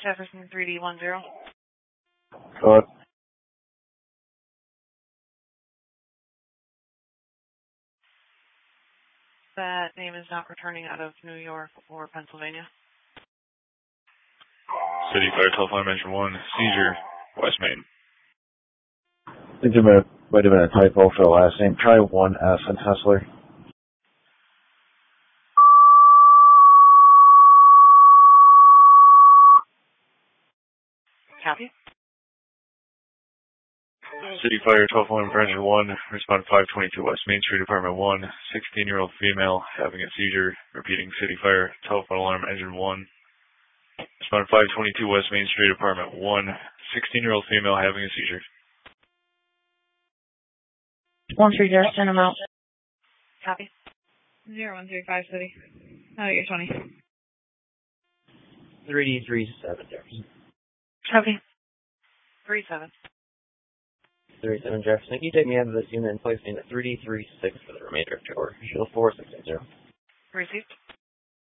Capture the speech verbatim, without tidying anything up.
Jefferson three D one zero. Good. That name is not returning out of New York or Pennsylvania. City Fire Telephone Mention one, seizure, West Main. Wait a minute, wait a minute, typo for the last name. Try one S in Hessler. Copy. City Fire Telephone Mention one, respond five twenty-two West Main Street, Apartment one, sixteen-year-old female having a seizure, repeating City Fire Telephone Alarm Engine one. Respond five twenty-two West Main Street, Apartment one, sixteen-year-old female having a seizure. one three zero, send them out. Copy. zero one three five City. Oh, you're twenty. three three seven Jefferson. Copy. three seven. three seven Jefferson. Can you take me out of this unit and place me in at three D three six for the remainder of tour? Shield four six eight zero. Received.